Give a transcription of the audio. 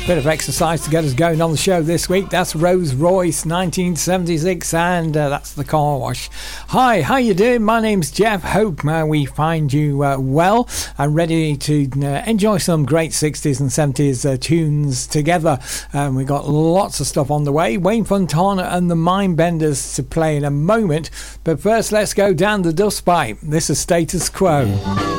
Bit of exercise to get us going on the show this week. That's Rose Royce, 1976, and that's The Car Wash. Hi, how you doing? My name's Jeff. Hope we find you well and ready to enjoy some great 60s and 70s tunes together. We've got lots of stuff on the way. Wayne Fontana and the Mindbenders to play in a moment. But first, let's go down the dust pipe. This is Status Quo.